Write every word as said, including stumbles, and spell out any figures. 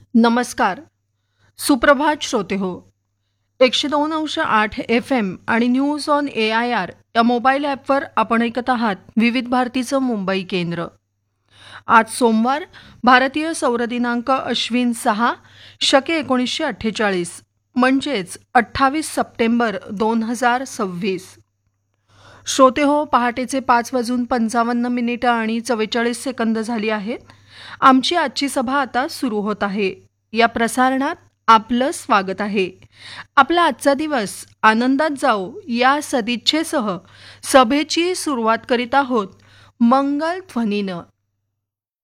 नमस्कार. सुप्रभात श्रोते हो. एकशे दोन अंश आठ एफ एम आणि news on A I R या मोबाईल ॲपवर आपण ऐकत आहात विविध भारतीचं मुंबई केंद्र. आज सोमवार, भारतीय सौर दिनांक अश्विन सहा शके एकोणीसशे अठ्ठेचाळीस म्हणजेच अठ्ठावीस सप्टेंबर दोन हजार सव्वीस. श्रोते हो, पहाटेचे पाच वाजून पंचावन्न मिनिटं आणि चव्वेचाळीस सेकंद झाली आहेत. आमची आजची सभा आता सुरू होत आहे. या प्रसारणात आपलं स्वागत आहे. आपला आजचा दिवस आनंदात जाओ या सदिच्छेसह सभेची सुरुवात करीत आहोत मंगल ध्वनीनं.